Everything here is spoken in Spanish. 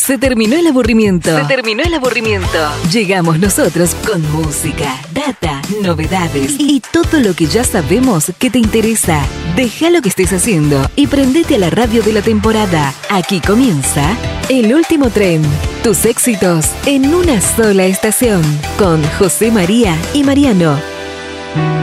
Se terminó el aburrimiento. Se terminó el aburrimiento. Llegamos nosotros con música, data, novedades y todo lo que ya sabemos que te interesa. Deja lo que estés haciendo y prendete a la radio de la temporada. Aquí comienza El Último Tren. Tus éxitos en una sola estación. Con José María y Mariano.